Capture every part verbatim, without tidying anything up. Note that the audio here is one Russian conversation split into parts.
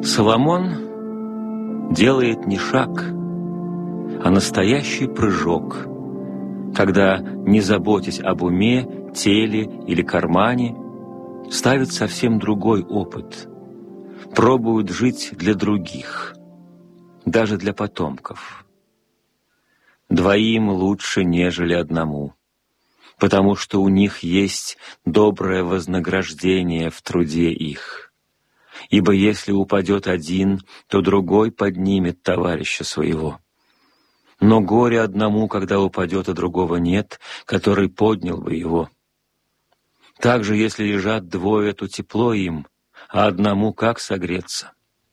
Соломон делает не шаг, а настоящий прыжок, когда, не заботясь об уме, теле или кармане, ставит совсем другой опыт, пробует жить для других, даже для потомков. Двоим лучше, нежели одному, потому что у них есть доброе вознаграждение в труде их. Ибо если упадет один, то другой поднимет товарища своего. Но горе одному, когда упадет, а другого нет, который поднял бы его. Также, если лежат двое, то тепло им, а одному как согреться?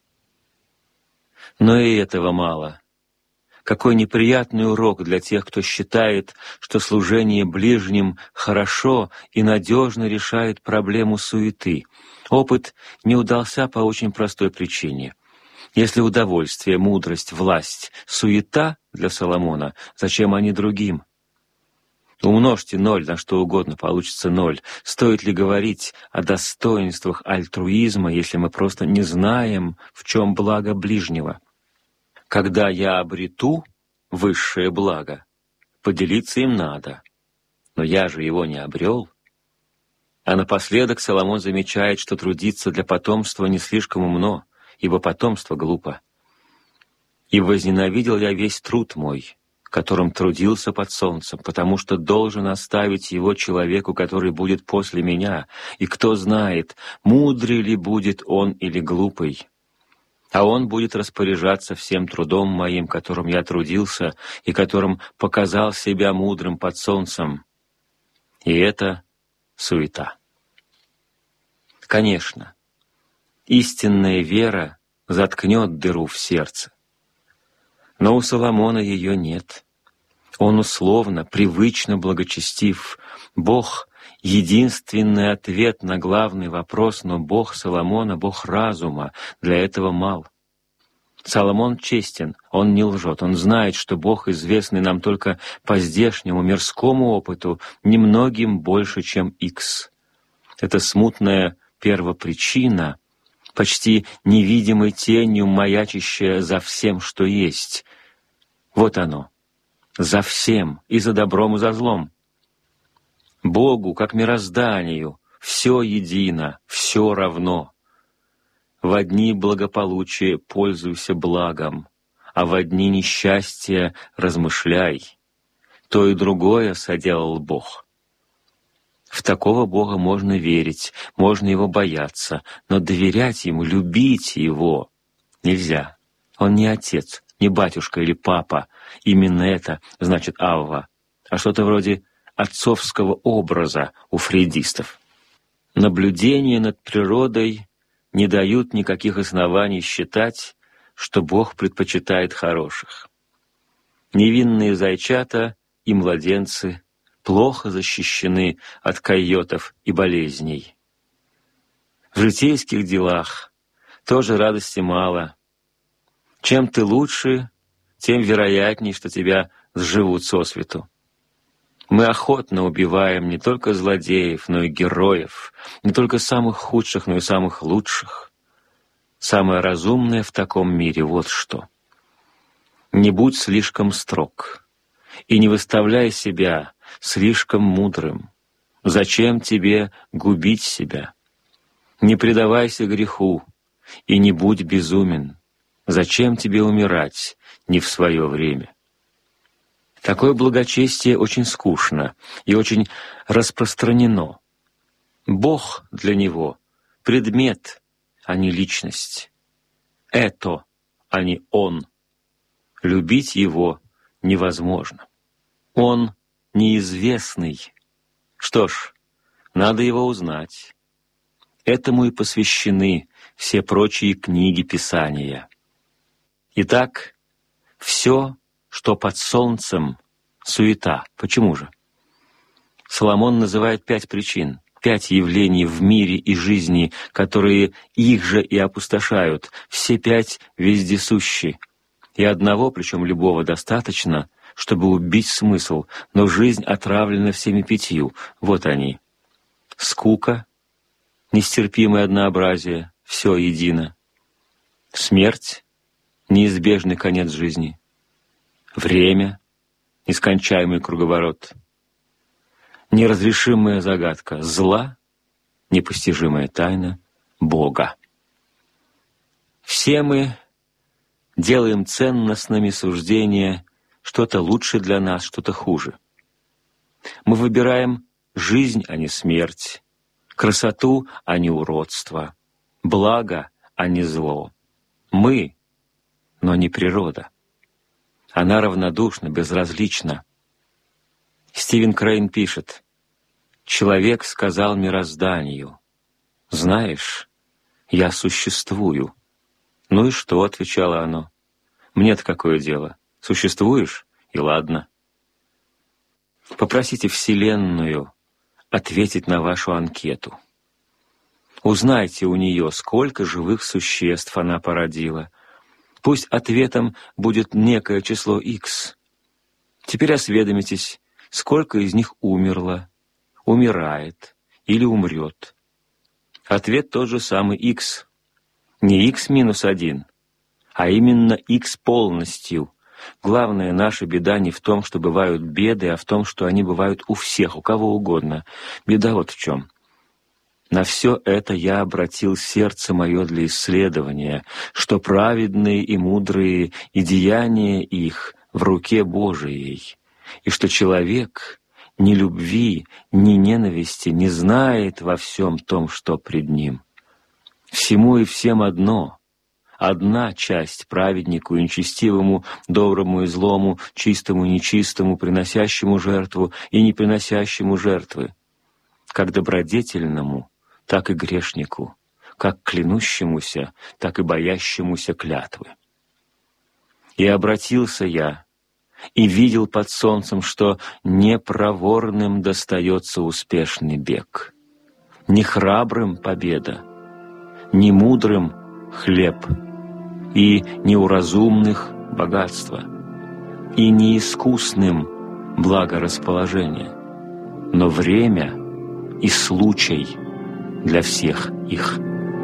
Но и этого мало. Какой неприятный урок для тех, кто считает, что служение ближним хорошо и надежно решает проблему суеты. Опыт не удался по очень простой причине. Если удовольствие, мудрость, власть, суета для Соломона, зачем они другим? Умножьте ноль на что угодно, получится ноль. Стоит ли говорить о достоинствах альтруизма, если мы просто не знаем, в чем благо ближнего? Когда я обрету высшее благо, поделиться им надо, но я же его не обрел. А напоследок Соломон замечает, что трудиться для потомства не слишком умно, ибо потомство глупо. «И возненавидел я весь труд мой, которым трудился под солнцем, потому что должен оставить его человеку, который будет после меня, и кто знает, мудрый ли будет он или глупый. А он будет распоряжаться всем трудом моим, которым я трудился, и которым показал себя мудрым под солнцем. И это суета». Конечно, истинная вера заткнет дыру в сердце. Но у Соломона ее нет. Он условно, привычно благочестив. Бог — единственный ответ на главный вопрос, но Бог Соломона — Бог разума, для этого мал. Соломон честен, он не лжет, он знает, что Бог, известный нам только по здешнему мирскому опыту, немногим больше, чем Икс. Это смутная первопричина, почти невидимой тенью маячащая за всем, что есть. Вот оно, за всем, и за добром, и за злом. Богу, как мирозданию, все едино, все равно. В одни благополучия пользуйся благом, а в одни несчастья размышляй. То и другое соделал Бог. В такого Бога можно верить, можно Его бояться, но доверять Ему, любить Его нельзя. Он не отец, не батюшка или папа. Именно это значит Авва, а что-то вроде отцовского образа у фрейдистов. Наблюдения над природой не дают никаких оснований считать, что Бог предпочитает хороших. Невинные зайчата и младенцы плохо защищены от койотов и болезней. В житейских делах тоже радости мало. Чем ты лучше, тем вероятней, что тебя сживут сосвету. Мы охотно убиваем не только злодеев, но и героев, не только самых худших, но и самых лучших. Самое разумное в таком мире вот что. Не будь слишком строг и не выставляй себя слишком мудрым. Зачем тебе губить себя? Не предавайся греху и не будь безумен. Зачем тебе умирать не в свое время? Такое благочестие очень скучно и очень распространено. Бог для него — предмет, а не личность. Это, а не он. Любить его невозможно. Он неизвестный. Что ж, надо его узнать. Этому и посвящены все прочие книги Писания. Итак, все, что под солнцем, суета. Почему же? Соломон называет пять причин, пять явлений в мире и жизни, которые их же и опустошают. Все пять вездесущи. И одного, причем любого, достаточно, чтобы убить смысл, но жизнь отравлена всеми пятью. Вот они. Скука, нестерпимое однообразие, все едино. Смерть — неизбежный конец жизни. Время — нескончаемый круговорот. Неразрешимая загадка зла, непостижимая тайна Бога. Все мы делаем ценностными суждения, что-то лучше для нас, что-то хуже. Мы выбираем жизнь, а не смерть, красоту, а не уродство, благо, а не зло. Мы, но не природа. Она равнодушна, безразлична. Стивен Крейн пишет: «Человек сказал мирозданию: знаешь, я существую». «Ну и что?» — отвечало оно. «Мне-то какое дело? Существуешь? И ладно». Попросите Вселенную ответить на вашу анкету. Узнайте у нее, сколько живых существ она породила. Пусть ответом будет некое число Х. Теперь осведомитесь, сколько из них умерло, умирает или умрет. Ответ тот же самый Х. Не Х минус один, а именно Х полностью. Главная наша беда не в том, что бывают беды, а в том, что они бывают у всех, у кого угодно. Беда вот в чем. На все это я обратил сердце мое для исследования, что праведные и мудрые и деяния их в руке Божией, и что человек ни любви, ни ненависти не знает во всем том, что пред ним. Всему и всем одно. Одна часть праведнику и нечестивому, доброму и злому, чистому и нечистому, приносящему жертву и не приносящему жертвы, как добродетельному, так и грешнику, как клянущемуся, так и боящемуся клятвы. И обратился я, и видел под солнцем, что непроворным достается успешный бег, не храбрым победа, не мудрым хлеб, и неуразумных богатства, и неискусным благорасположение, но время и случай для всех их.